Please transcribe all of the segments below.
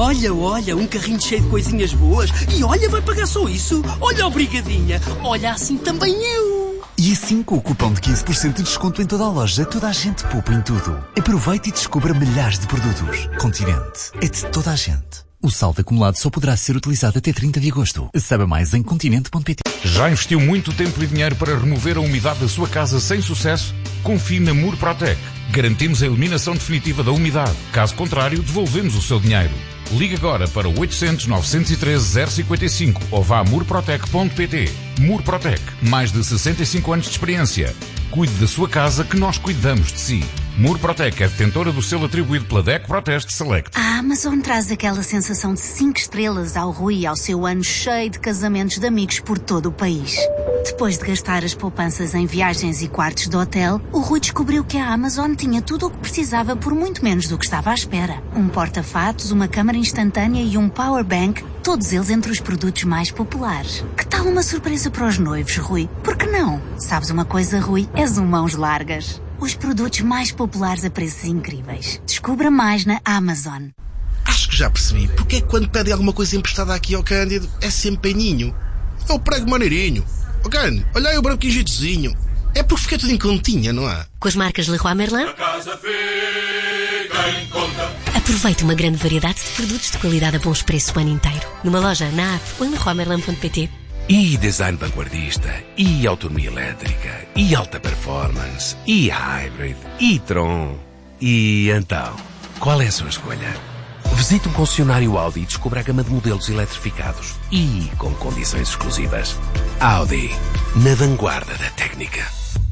Olha, um carrinho cheio de coisinhas boas. E olha, vai pagar só isso. Olha, obrigadinha. Olha, assim também eu. E assim, com o cupom de 15% de desconto em toda a loja, toda a gente poupa em tudo. Aproveite e descubra milhares de produtos. Continente é de toda a gente. O saldo acumulado só poderá ser utilizado até 30 de agosto. Saiba mais em continente.pt. Já investiu muito tempo e dinheiro para remover a umidade da sua casa sem sucesso? Confie na Murprotec. Garantimos a eliminação definitiva da umidade. Caso contrário, devolvemos o seu dinheiro. Ligue agora para o 800 913 055 ou vá a murprotec.pt. Murprotec. Mais de 65 anos de experiência. Cuide da sua casa que nós cuidamos de si. Murprotec é detentora do selo atribuído pela DECO Proteste Select. A Amazon traz aquela sensação de 5 estrelas ao Rui e ao seu ano cheio de casamentos de amigos por todo o país. Depois de gastar as poupanças em viagens e quartos de hotel, o Rui descobriu que a Amazon tinha tudo o que precisava por muito menos do que estava à espera. Um porta-fatos, uma câmara instantânea e um powerbank, todos eles entre os produtos mais populares. Que tal uma surpresa para os noivos, Rui? Por que não? Sabes uma coisa, Rui? És um mãos largas. Os produtos mais populares a preços incríveis. Descubra mais na Amazon. Acho que já percebi porque é que quando pedem alguma coisa emprestada aqui ao Cândido é sempre paninho. É o prego maneirinho. Ó Cândido, olha aí o branco enjitozinho. É porque fica tudo em continha, não é? Com as marcas Leroy Merlin, A casa fica em conta. aproveite uma grande variedade de produtos de qualidade a bons preços o ano inteiro. Numa loja, na app ou em leroymerlin.pt. E design vanguardista, e autonomia elétrica, e alta performance, e hybrid, e Tron. E então, qual é a sua escolha? Visite um concessionário Audi e descubra a gama de modelos eletrificados e com condições exclusivas. Audi, na vanguarda da técnica.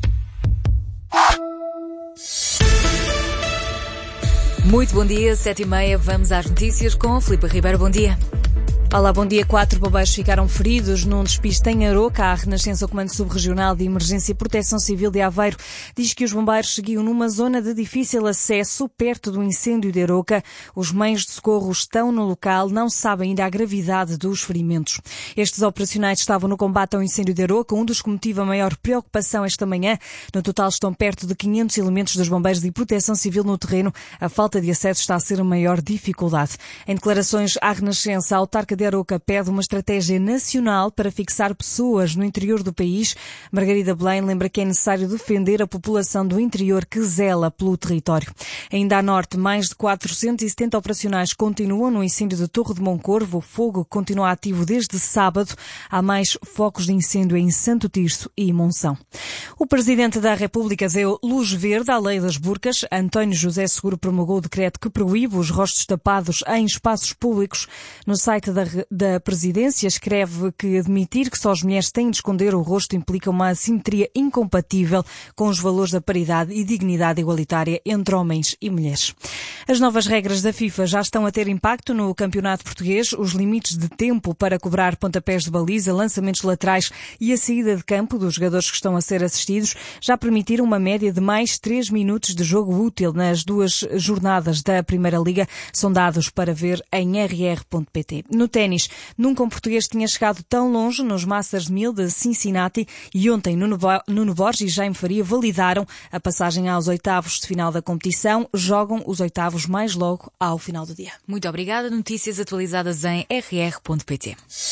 Muito bom dia, 7h30, vamos às notícias com Filipe Ribeiro. Bom dia. Olá, bom dia. 4 bombeiros ficaram feridos num despiste em Aroca. A Renascença, o Comando Subregional de Emergência e Proteção Civil de Aveiro, diz que os bombeiros seguiam numa zona de difícil acesso, perto do incêndio de Aroca. Os meios de socorro estão no local, não sabem ainda a gravidade dos ferimentos. Estes operacionais estavam no combate ao incêndio de Aroca, um dos que motiva a maior preocupação esta manhã. No total estão perto de 500 elementos dos bombeiros e Proteção Civil no terreno. A falta de acesso está a ser a maior dificuldade. Em declarações à Renascença, a autarca de Aroca pede uma estratégia nacional para fixar pessoas no interior do país. Margarida Belém lembra que é necessário defender a população do interior que zela pelo território. Ainda a norte, mais de 470 operacionais continuam no incêndio de Torre de Moncorvo. O fogo continua ativo desde sábado. Há mais focos de incêndio em Santo Tirso e Monção. O Presidente da República deu luz verde à lei das burcas. António José Seguro promulgou o decreto que proíbe os rostos tapados em espaços públicos. No site da Presidência escreve que admitir que só as mulheres têm de esconder o rosto implica uma assimetria incompatível com os valores da paridade e dignidade igualitária entre homens e mulheres. As novas regras da FIFA já estão a ter impacto no campeonato português. Os limites de tempo para cobrar pontapés de baliza, lançamentos laterais e a saída de campo dos jogadores que estão a ser assistidos já permitiram uma média de mais 3 minutos de jogo útil nas 2 jornadas da Primeira Liga. São dados para ver em rr.pt. No ténis, nunca um português tinha chegado tão longe nos Masters 1000 de Cincinnati e ontem Nuno Borges e Jaime Faria validaram a passagem aos oitavos de final da competição. Jogam os oitavos mais logo ao final do dia. Muito obrigada. Notícias atualizadas em rr.pt.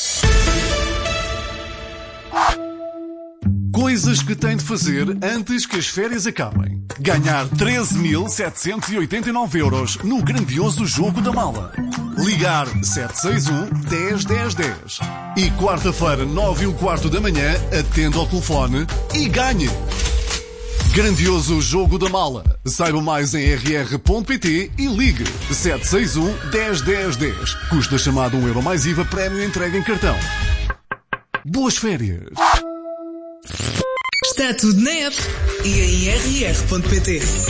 Coisas que tem de fazer antes que as férias acabem. Ganhar 13.789 € no grandioso Jogo da Mala. Ligar 761 10 10 10. E quarta-feira, 9h15 da manhã, atenda ao telefone e ganhe. Grandioso Jogo da Mala. Saiba mais em rr.pt e ligue 761 10 10 10. Custa chamada €1 mais IVA, prémio entregue em cartão. Boas férias. Está tudo na app e em rr.pt.